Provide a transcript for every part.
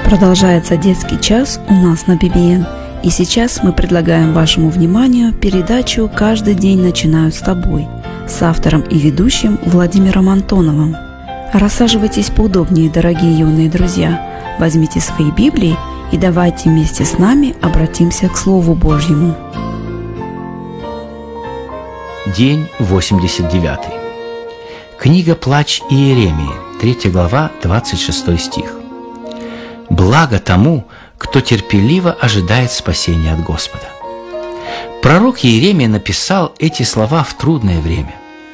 Продолжается детский час у нас на BBN, и сейчас мы предлагаем вашему вниманию передачу «Каждый день начинаю с тобой» с автором и ведущим Владимиром Антоновым. Рассаживайтесь поудобнее, дорогие юные друзья, возьмите свои Библии и давайте вместе с нами обратимся к Слову Божьему. День 89. Книга «Плач Иеремии», 3 глава, 26 стих. «Благо тому, кто терпеливо ожидает спасения от Господа». Пророк Иеремия написал эти слова в трудное время.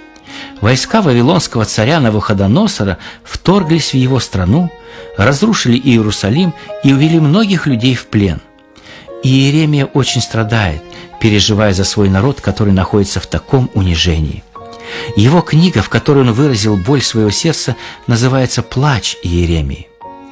Войска вавилонского царя Навуходоносора вторглись в его страну, разрушили Иерусалим и увели многих людей в плен. И Иеремия очень страдает, переживая за свой народ, который находится в таком унижении. Его книга, в которой он выразил боль своего сердца, называется «Плач Иеремии».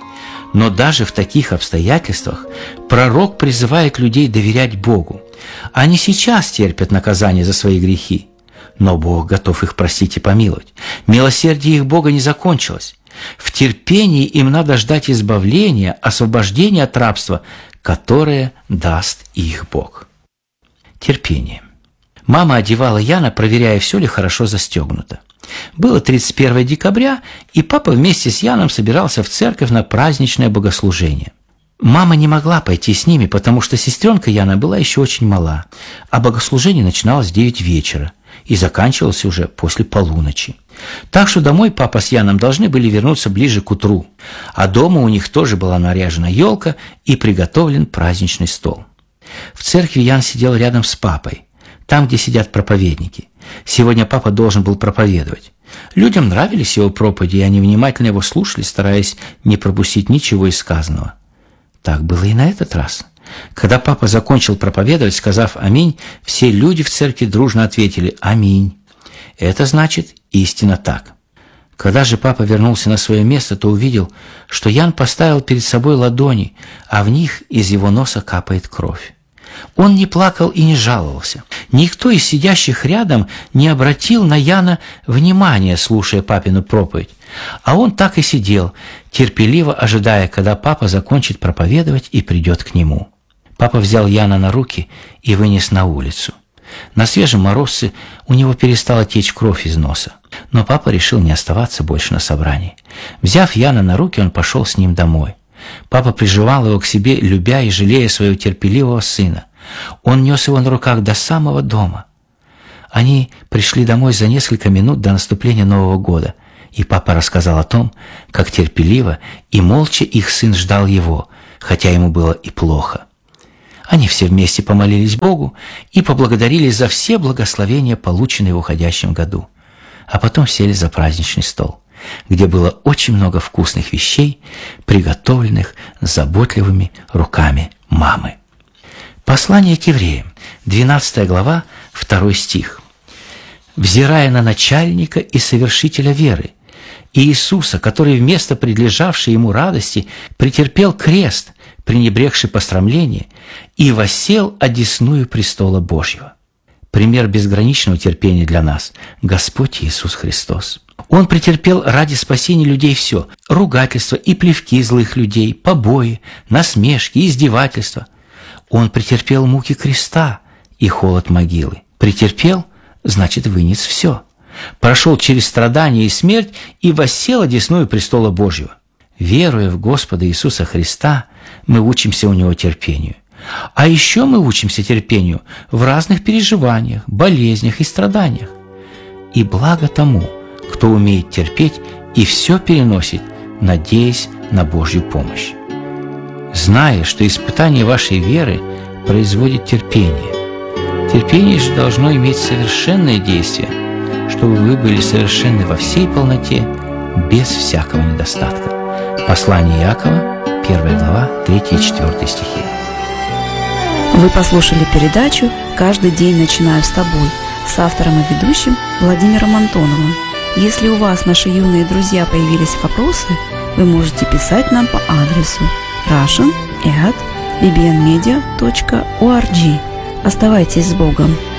Но даже в таких обстоятельствах пророк призывает людей доверять Богу. Они сейчас терпят наказание за свои грехи, но Бог готов их простить и помиловать. Милосердие их Бога не закончилось. В терпении им надо ждать избавления, освобождения от рабства, которое даст их Бог. Терпение. Мама одевала Яна, проверяя, все ли хорошо застегнуто. Было 31 декабря, и папа вместе с Яном собирался в церковь на праздничное богослужение. Мама не могла пойти с ними, потому что сестренка Яна была еще очень мала, а богослужение начиналось в 9 вечера и заканчивалось уже после полуночи. Так что домой папа с Яном должны были вернуться ближе к утру, а дома у них тоже была наряжена елка и приготовлен праздничный стол. В церкви Ян сидел рядом с папой, там, где сидят проповедники. Сегодня папа должен был проповедовать. Людям нравились его проповеди, и они внимательно его слушали, стараясь не пропустить ничего из сказанного. Так было и на этот раз. Когда папа закончил проповедовать, сказав «Аминь», все люди в церкви дружно ответили «Аминь». Это значит истинно так. Когда же папа вернулся на свое место, то увидел, что Ян поставил перед собой ладони, а в них из его носа капает кровь. Он не плакал и не жаловался. Никто из сидящих рядом не обратил на Яна внимания, слушая папину проповедь. А он так и сидел, терпеливо ожидая, когда папа закончит проповедовать и придет к нему. Папа взял Яна на руки и вынес на улицу. На свежем морозце у него перестала течь кровь из носа. Но папа решил не оставаться больше на собрании. Взяв Яна на руки, он пошел с ним домой. Папа прижимал его к себе, любя и жалея своего терпеливого сына. Он нес его на руках до самого дома. Они пришли домой за несколько минут до наступления Нового года, и папа рассказал о том, как терпеливо и молча их сын ждал его, хотя ему было и плохо. Они все вместе помолились Богу и поблагодарили за все благословения, полученные в уходящем году, а потом сели за праздничный стол, где было очень много вкусных вещей, приготовленных заботливыми руками мамы. Послание к евреям, 12 глава, 2 стих. «Взирая на начальника и совершителя веры, Иисуса, который вместо предлежавшей ему радости претерпел крест, пренебрегший посрамление, и воссел одесную престола Божьего». Пример безграничного терпения для нас – Господь Иисус Христос. Он претерпел ради спасения людей все – ругательства и плевки злых людей, побои, насмешки, издевательства. Он претерпел муки креста и холод могилы. Претерпел – значит, вынес все. Прошел через страдания и смерть и воссел одесную престола Божьего. Веруя в Господа Иисуса Христа, мы учимся у Него терпению. А еще мы учимся терпению в разных переживаниях, болезнях и страданиях. И благо тому, кто умеет терпеть и все переносит, надеясь на Божью помощь. Зная, что испытание вашей веры производит терпение. Терпение же должно иметь совершенное действие, чтобы вы были совершенны во всей полноте, без всякого недостатка. Послание Иакова, 1 глава, 3 и 4 стихи. Вы послушали передачу «Каждый день начинаю с тобой» с автором и ведущим Владимиром Антоновым. Если у вас, наши юные друзья, появились вопросы, вы можете писать нам по адресу russian@bbnmedia.org. Оставайтесь с Богом!